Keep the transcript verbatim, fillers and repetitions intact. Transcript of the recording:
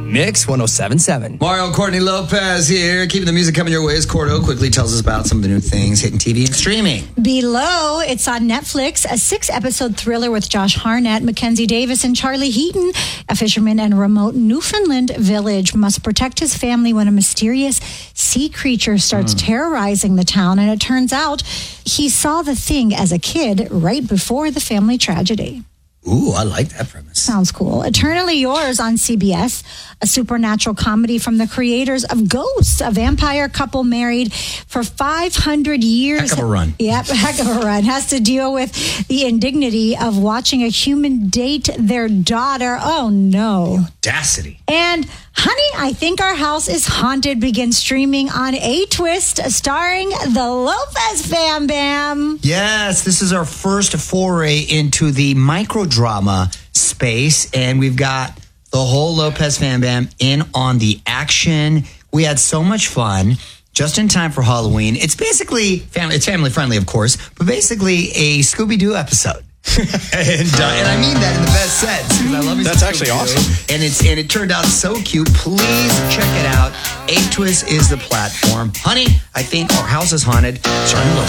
Mix one oh seven point seven. Mario Courtney Lopez here, keeping the music coming your way as Cordo quickly tells us about some of the new things hitting T V and streaming. Below, it's on Netflix, a six-episode thriller with Josh Hartnett, Mackenzie Davis, and Charlie Heaton. A fisherman in a remote Newfoundland village must protect his family when a mysterious sea creature starts mm. terrorizing the town, and it turns out he saw the thing as a kid right before the family tragedy. Ooh, I like that premise. Sounds cool. Eternally Yours on C B S, a supernatural comedy from the creators of Ghosts, a vampire couple married for five hundred years. Heck of a run. Yep, heck of a run. Has to deal with the indignity of watching a human date their daughter. Oh, no. The audacity. And Honey, I Think Our House is Haunted begins streaming on A-Twist, starring the Lopez Fam Bam. Yes, this is our first foray into the microdrama space, and we've got the whole Lopez Fam Bam in on the action. We had so much fun just in time for Halloween. It's basically, family, it's family friendly, of course, but basically a Scooby-Doo episode. and, uh, and I mean that in the best sense. I love That's actually awesome. And it's and it turned out so cute. Please check it out. A-Twist is the platform. Honey, I Think Our House is Haunted. Starring Lopez.